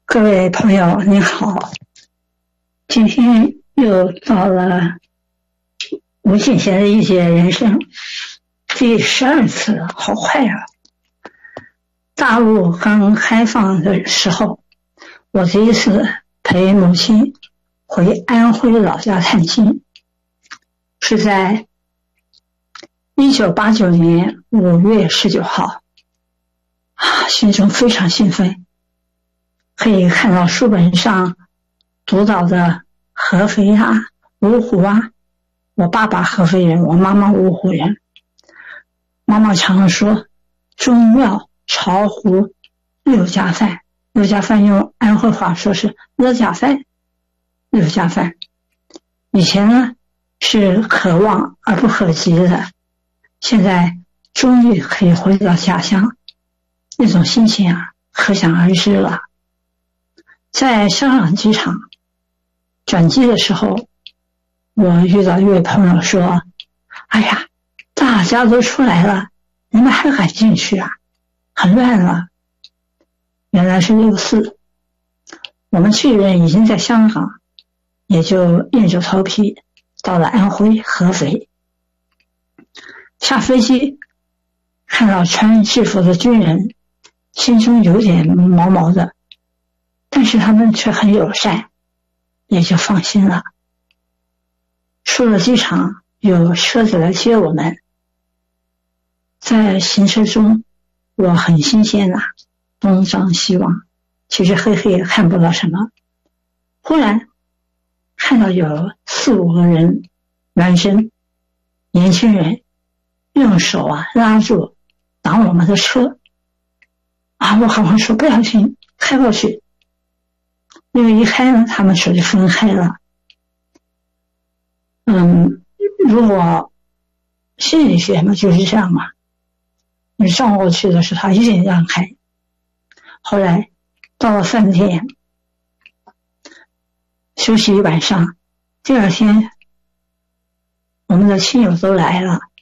各位朋友您好，今天又到了吴信贤的一节人生第12次，好快啊！大陆刚开放的时候，我第一次陪母亲回安徽老家探亲，是在1989年5月19号，心中非常兴奋，可以看到书本上读到的合肥啊、芜湖啊，我爸爸合肥人，我妈妈芜湖人。妈妈常说宗庙、巢湖、六家饭，六家饭用安徽话说是乐家饭，六家饭。以前呢是可望而不可及的，现在终于可以回到家乡，那种心情啊，可想而知了。在香港机场转机的时候，我遇到一位朋友说：“哎呀，大家都出来了，你们还敢进去啊？很乱了。”原来是6·4，我们这人已经在香港，也就硬着头皮到了安徽合肥。下飞机看到穿制服的军人，心中有点毛毛的，但是他们却很友善，也就放心了。出了机场，有车子来接我们。在行车中，我很新鲜呐，东张西望，其实黑黑也看不到什么。忽然看到有4、5个人，男生、年轻人，用手拉住挡我们的车。我赶快说不要停，开过去。因为一开呢，他们手就分开了。如果心理学嘛就是这样嘛，你撞过去的时候，他一定让开。后来到了饭店休息一晚上，第二天我们的亲友都来了，